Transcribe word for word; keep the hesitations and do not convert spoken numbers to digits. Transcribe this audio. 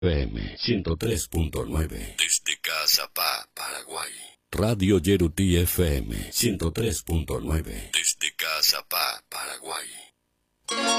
F M ciento tres punto nueve. Desde Cazapá, Paraguay. Radio Yerutí F M ciento tres punto nueve. Desde Cazapá, Paraguay.